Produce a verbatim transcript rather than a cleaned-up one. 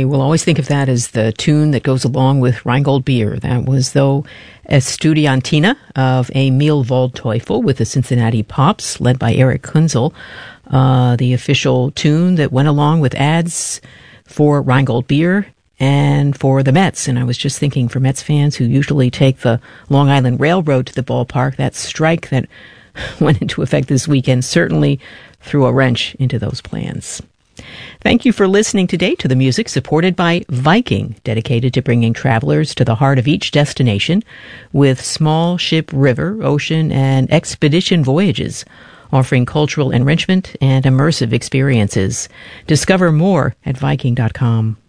will always think of that as the tune that goes along with Rheingold Beer. That was, though, Estudiantina of Emil Waldteufel with the Cincinnati Pops, led by Eric Kunzel, uh, the official tune that went along with ads for Rheingold Beer and for the Mets. And I was just thinking, for Mets fans who usually take the Long Island Railroad to the ballpark, that strike that went into effect this weekend certainly threw a wrench into those plans. Thank you for listening today to the music supported by Viking, dedicated to bringing travelers to the heart of each destination with small ship river, ocean, and expedition voyages, offering cultural enrichment and immersive experiences. Discover more at Viking dot com.